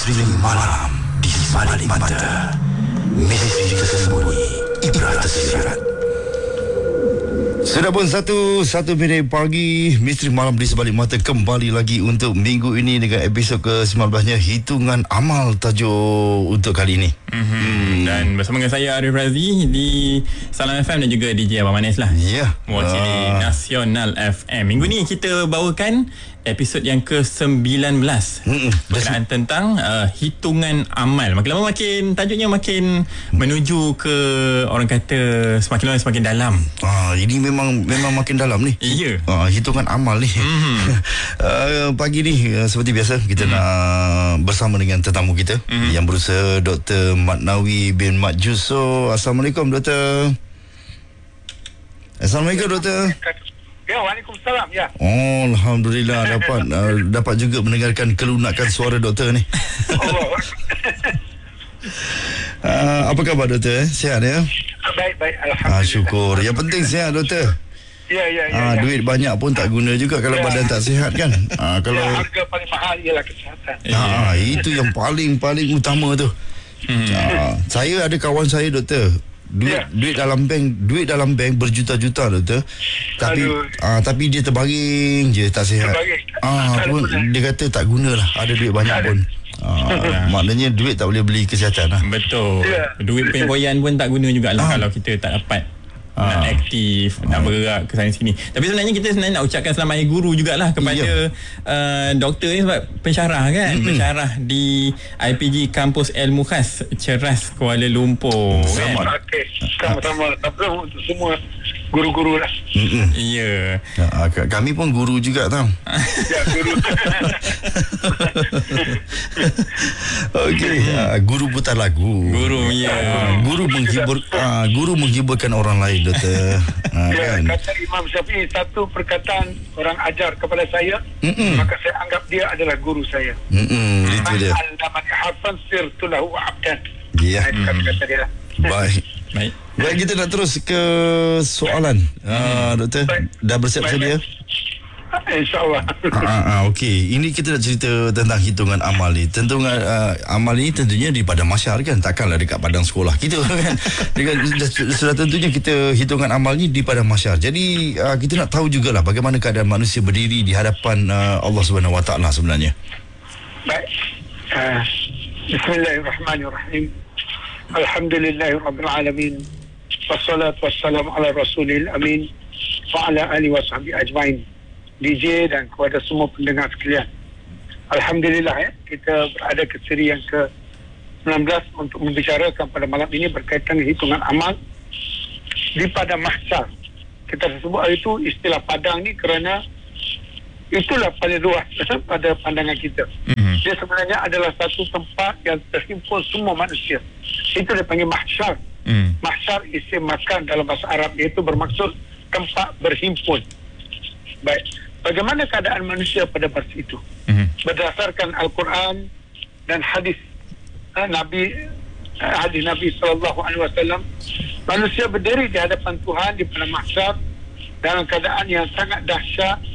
Misteri malam di sebalik mata. Misteri tersembunyi, ibrah tersirat. Sudah pun satu minit pagi, Misteri Malam di Sebalik Mata kembali lagi untuk minggu ini dengan episod ke-19-nya Hitungan Amal tajuk untuk kali ini. Dan bersama dengan saya Arif Razi di Salam FM dan juga DJ Abang Manis lah. Ya. Mewakili Nasional FM. Minggu ni kita bawakan episod yang ke-19 berkenaan tentang hitungan amal. Makin lama tajuknya makin menuju ke, orang kata, semakin lama semakin dalam. Ini memang makin dalam ni. Ya. Hitungan amal ni. Pagi ni seperti biasa kita nak bersama dengan tetamu kita yang berusaha, Dr. Matnawi bin Mat Juso. Assalamualaikum Doktor. Assalamualaikum Doktor. Ya, waalaikumsalam. Ya. Oh, alhamdulillah dapat juga mendengarkan kelunakan suara doktor ni. Apa khabar doktor? Sihat ya? Baik, alhamdulillah. Syukur. Yang penting sihat doktor. Ya. Duit banyak pun tak guna juga kalau badan tak sihat kan. Kalau harga paling mahal ialah kesihatan. Itu yang paling utama tu. Saya ada kawan saya doktor. Duit dalam bank berjuta-juta doktor. Tapi dia terbaring je, tak sihat. Pun dia kata tak gunalah ada duit banyak pun. Maknanya duit tak boleh beli kesihatan lah. Betul. Duit penyepoyan pun tak guna jugalah kalau kita tak dapat nak aktif, nak bergerak ke sana sini. Tapi sebenarnya kita nak ucapkan selamat hari guru jugalah kepada doktor ni, sebab pensyarah kan, pensyarah di IPG Kampus Ilmu Khas Ceras Kuala Lumpur. Selamat. Okey, sama-sama. Untuk semua guru-guru lah. Ya. Kami pun guru juga tau. Ya, guru. Okey, guru putar lagu. Guru menghiburkan orang lain doktor. Kan? Kata Imam Syafi'i, satu perkataan orang ajar kepada saya, maka saya anggap dia adalah guru saya. Itu dia. Al-Damani harfan sirtu lahu abdan. Ya. Kata dia. Baik, kita nak terus ke soalan. Doktor, dah bersiap sedia? InsyaAllah. Okey, ini kita nak cerita tentang hitungan amal ni. Amal ni tentunya di padang mahsyar kan, takkanlah dekat padang sekolah kita kan. Sudah tentunya kita hitungan amal ni di padang mahsyar. Jadi kita nak tahu jugalah bagaimana keadaan manusia berdiri di hadapan Allah Subhanahu Wa Taala sebenarnya. Baik. Bismillahirrahmanirrahim. Alhamdulillahirabbil alamin. Wassalatu wassalamu ala rasulil amin wa ala alihi washabihi ajmain. DJ dan kepada semua pendengar sekalian, alhamdulillah kita berada ke seri yang ke-19 untuk membicarakan pada malam ini berkaitan dengan hitungan amal di padang mahsyar. Kita sebut itu istilah padang ni kerana itulah paling luas pada pandangan kita. Dia sebenarnya adalah satu tempat yang terhimpun semua manusia. Itu dipanggil mahsyar. Mahsyar isim makan dalam bahasa Arab, iaitu bermaksud tempat berhimpun. Baik, bagaimana keadaan manusia pada masa itu? Berdasarkan Al-Quran dan hadis Nabi SAW, manusia berdiri di hadapan Tuhan di padang mahsyar dalam keadaan yang sangat dahsyat